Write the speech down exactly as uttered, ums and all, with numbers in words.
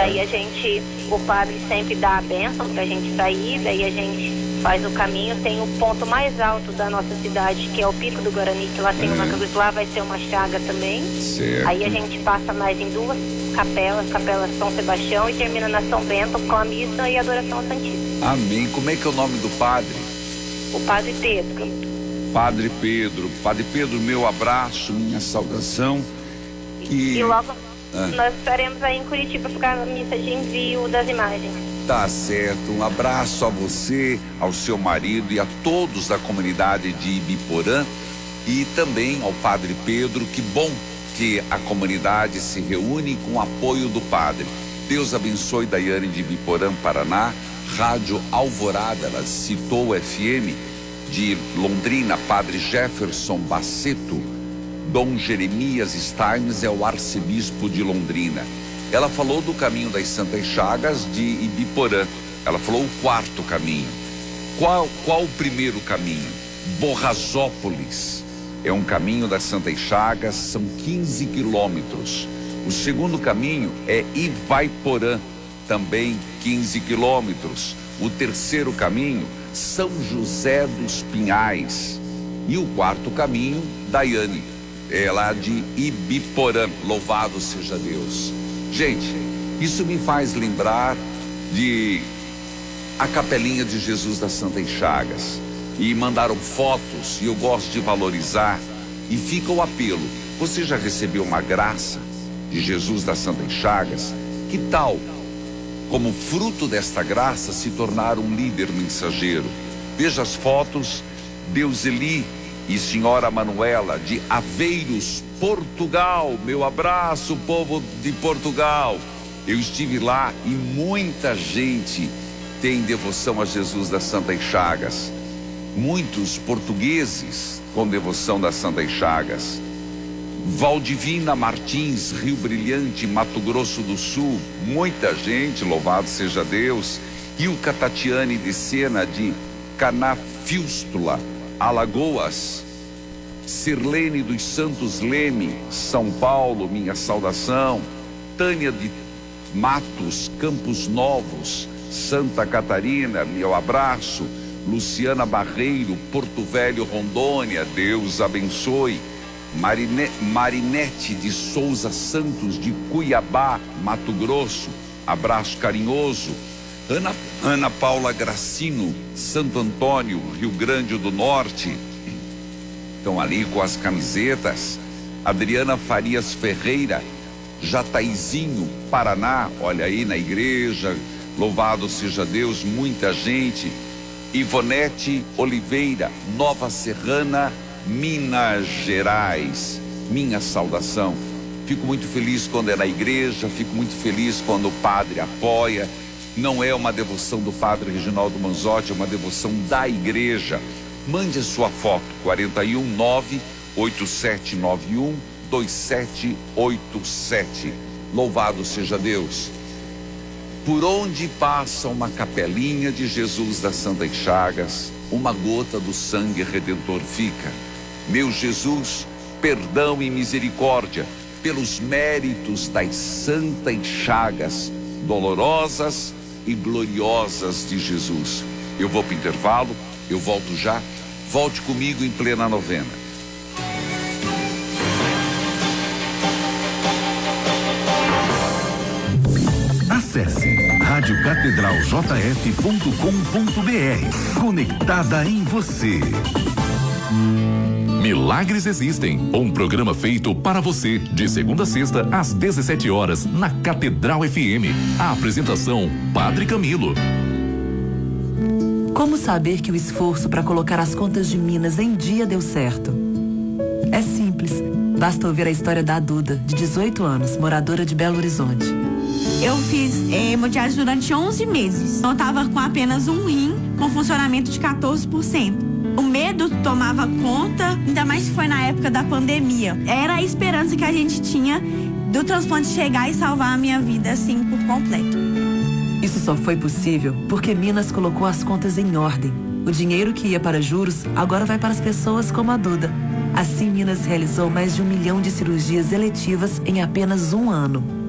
Daí a gente, o padre sempre dá a bênção pra gente sair, daí a gente faz o caminho. Tem o ponto mais alto da nossa cidade, que é o Pico do Guarani, que lá tem é. uma cruz, lá vai ter uma chaga também. Certo. Aí a gente passa mais em duas capelas, Capela São Sebastião, e termina na São Bento com a missa e a adoração ao Santíssimo. Amém. Como é que é o nome do padre? O Padre Pedro. Padre Pedro. Padre Pedro, meu abraço, minha saudação. E, e logo ah. nós estaremos aí em Curitiba por causa da missa de envio das imagens. Tá certo. Um abraço a você, ao seu marido e a todos da comunidade de Ibiporã e também ao Padre Pedro. Que bom que a comunidade se reúne com o apoio do padre. Deus abençoe Daiane de Ibiporã, Paraná. Rádio Alvorada, ela citou o F M de Londrina, Padre Jefferson Baceto. Dom Jeremias Steins é o arcebispo de Londrina. Ela falou do caminho das Santas Chagas de Ibiporã. Ela falou o quarto caminho. Qual, qual o primeiro caminho? Borrazópolis. É um caminho das Santas Chagas, são quinze quilômetros. O segundo caminho é Ivaiporã, também quinze quilômetros. O terceiro caminho, São José dos Pinhais. E o quarto caminho, Daiane, é lá de Ibiporã. Louvado seja Deus. Gente, isso me faz lembrar de a Capelinha de Jesus das Santas Chagas. E mandaram fotos e eu gosto de valorizar. E fica o apelo: você já recebeu uma graça de Jesus das Santas Chagas? Que tal, como fruto desta graça, se tornar um líder mensageiro? Veja as fotos. Deuseli e senhora Manuela de Aveiros, Portugal. Meu abraço, povo de Portugal. Eu estive lá e muita gente tem devoção a Jesus das Santas Chagas. Muitos portugueses com devoção das Santas Chagas. Valdivina Martins, Rio Brilhante, Mato Grosso do Sul. Muita gente, louvado seja Deus. Ilka Tatiane de Sena de Canafístula, Alagoas. Sirlene dos Santos Leme, São Paulo, minha saudação. Tânia de Matos, Campos Novos, Santa Catarina, meu abraço. Luciana Barreiro, Porto Velho, Rondônia, Deus abençoe. Marine, Marinete de Souza Santos, de Cuiabá, Mato Grosso, abraço carinhoso. Ana, Ana Paula Gracino, Santo Antônio, Rio Grande do Norte, estão ali com as camisetas. Adriana Farias Ferreira, Jataizinho, Paraná, olha aí na igreja, louvado seja Deus, muita gente. Ivonete Oliveira, Nova Serrana, Minas Gerais, minha saudação. Fico muito feliz quando é na igreja, fico muito feliz quando o padre apoia. Não é uma devoção do padre Reginaldo Manzotti, é uma devoção da igreja. Mande a sua foto, quatro um nove oito sete nove um dois sete oito sete. Louvado seja Deus. Por onde passa uma capelinha de Jesus das Santas Chagas, uma gota do sangue redentor fica. Meu Jesus, perdão e misericórdia pelos méritos das Santas Chagas dolorosas e gloriosas de Jesus. Eu vou para o intervalo, eu volto já. Volte comigo em plena novena. Acesse rádio catedral j f ponto com ponto b r. Conectada em você. Milagres Existem, um programa feito para você, de segunda a sexta, às dezessete horas, na Catedral F M. A apresentação, Padre Camilo. Como saber que o esforço para colocar as contas de Minas em dia deu certo? É simples, basta ouvir a história da Duda, de dezoito anos, moradora de Belo Horizonte. Eu fiz é, hemodiálise durante onze meses. Eu estava com apenas um rim, com funcionamento de quatorze por cento. O medo tomava conta, ainda mais se foi na época da pandemia. Era a esperança que a gente tinha do transplante chegar e salvar a minha vida, assim, por completo. Isso só foi possível porque Minas colocou as contas em ordem. O dinheiro que ia para juros agora vai para as pessoas como a Duda. Assim, Minas realizou mais de um milhão de cirurgias eletivas em apenas um ano.